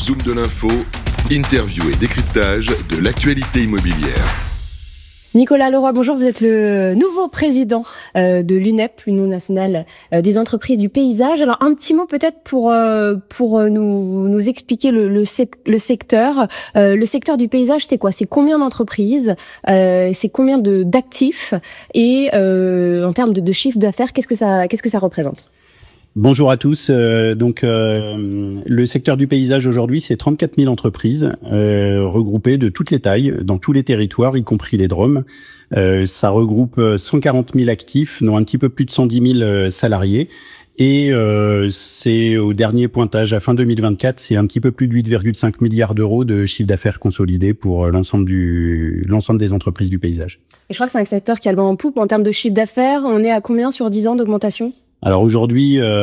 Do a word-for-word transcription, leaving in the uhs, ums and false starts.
Zoom de l'info, interview et décryptage de l'actualité immobilière. Nicolas Leroy, bonjour, vous êtes le nouveau président euh, de l'U N E P, l'Union nationale euh, des entreprises du paysage. Alors un petit mot peut-être pour euh, pour nous nous expliquer le le, sec- le secteur. Euh, le secteur du paysage, c'est quoi? C'est combien d'entreprises? euh, C'est combien de d'actifs? Et euh, en termes de, de chiffre d'affaires, qu'est-ce que ça qu'est-ce que ça représente? Bonjour à tous. Euh, donc, euh, le secteur du paysage aujourd'hui, c'est trente-quatre mille entreprises euh, regroupées de toutes les tailles, dans tous les territoires, y compris les D R O M. Euh, ça regroupe cent quarante mille actifs, dont un petit peu plus de cent dix mille salariés. Et euh, c'est au dernier pointage, à fin deux mille vingt-quatre, c'est un petit peu plus de huit virgule cinq milliards d'euros de chiffre d'affaires consolidé pour l'ensemble du l'ensemble des entreprises du paysage. Et je crois que c'est un secteur qui a le vent en poupe en termes de chiffre d'affaires. On est à combien sur dix ans d'augmentation? Alors aujourd'hui, euh,